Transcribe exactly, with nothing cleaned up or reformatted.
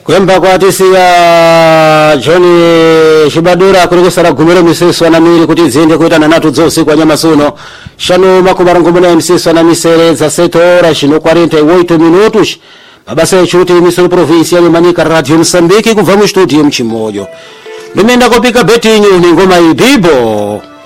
Kwemba kwa tisi ya Johnny Shibadura kulikusara gumero miseso na miri kuti zinde kuitana natu dzose kwa nyama suno. Shanu makumara ngumuna mseso na misere za seto ora shino quarenta e oito minutos. Mabasa ya chuti misuru provincial manika Radio Msambiki kuvamu studio mchimojo. Lumenda kopika beti nyu ni ngoma ibibo.